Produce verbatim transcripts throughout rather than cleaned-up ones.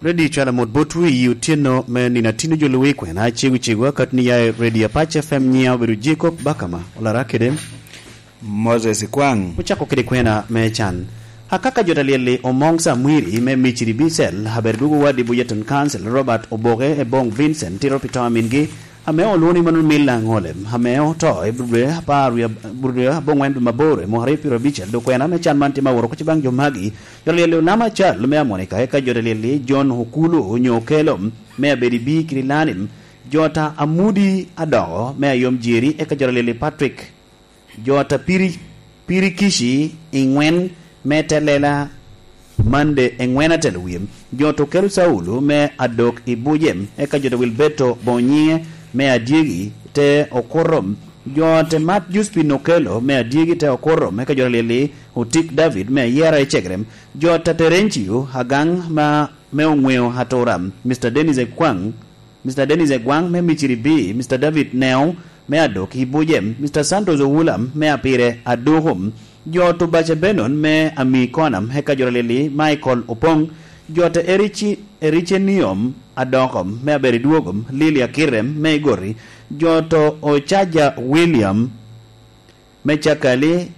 Ready chala mod botwi utieno me ninatino joluwi kwena chigu chigu katni ya Radio Apache F M nya biru Jacob Bakama olara kede Moses Kwang uchako kede kwena me chan hakaka jotaliele omongsa mwiri me michiri bisel haberdugu wadi Buyeton Council Robert Oboge e Bong Vincent tiro pitamingi hameo luni manu mila ngolem hameo to e burbe paru ya burbe bongwen mabore moharipi robicha do kwena me chan manti maworo ko chibang jomagi jotaliele nama cha lume amonika e ka jotaliele John Hukulu nyokelo me abedi bi krilanim jota amudi adogo me ayom jiri e ka jotaliele Patrick jota piri piri kishi ingwen metelela mande engwena telwim joto keru Saulu me adok ibujem e ka jota Wilbeto Bonyie me adiegi te okorom jote mat juspino kelo me adiegi te okorom me ka jota lele Utik David me yera e chegrem jota terenchiu hagang ma me ongweo hatoram Mister Dennis Ekwang Mister Dennis Egwang me michiri B Mister David Neo me adok ibujem Mister Santos Owulam me apire adohom joto bache benon me ami konam heka joraleli Michael Opong jote erichi eriche niom adokom me aberi duogom Lilia Kirem me gori joto Ochaja William me chakali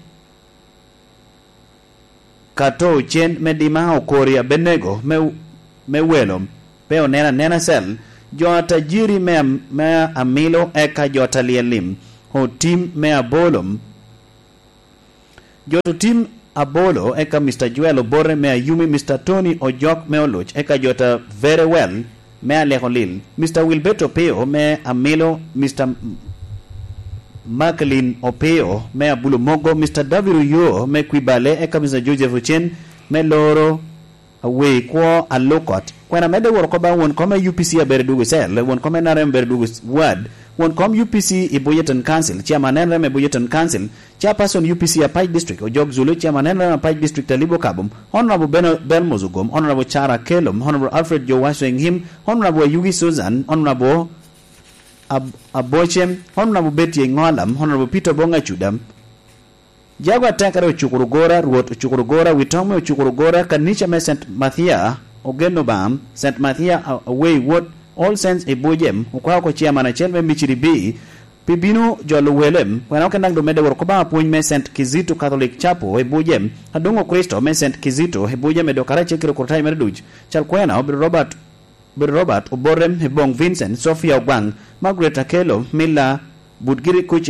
kato chen me dima okoria Benego me me welom pe onena nena sel jota jiri me me amilo eka jota lielim ho tim me abolom joto tim abolo eka Mister Joel Obore me ayumi Mister Tony Ojok me oloch eka jota very well me alehonlil Mister Wilbeto Peo me amilo Mister Macklin Opeo me abulo mogo Mister W Yo me kwibale eka Mister Joseph Ochen me loro away kwa alokot kwena mede woro ko ba won kome U P C aberdugo sel won kome narem berdugo ward won kom U P C e Buyeton Council chairman enrem e Buyeton Council chairperson U P C a Pike District Ojok Zulu chairman enrem a Pike District Alibo Kabum honorable Ben Belmozugom honorable Chara Kelum honorable Alfred Jowaswing him honorable Yugi Susan honorable Ab Abochem honorable Betty Ngolam honorable Peter Bonga Chudam Jagwa Tankare Chukurugora Ruot Chukurugora Witome Chukurugora Kanisha me Saint Mathia Ogeno Bam Saint Mathia away what all sense e bojem ukwa ko chairman achel me michiri B pibino jolo welem wana okendang do mede wor ko ba puny me Saint Kizito Catholic Chapel e bojem adongo Kristo me Saint Kizito e bojem e do karache kiro kurtai mer duj chal kwena obi Robert bir Robert Oborem e Bong Vincent Sophia Ogwang Margaret Akelo Mila Budgiri Kuch